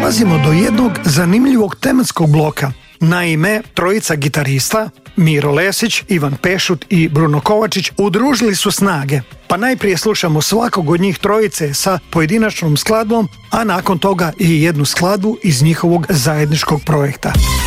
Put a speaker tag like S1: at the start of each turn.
S1: dolazimo do jednog zanimljivog tematskog bloka. Naime, trojica gitarista, Miro Lesić, Ivan Pešut i Bruno Kovačić, udružili su snage. Pa najprije slušamo svakog od njih trojice sa pojedinačnom skladbom, a nakon toga i jednu skladbu iz njihovog zajedničkog projekta.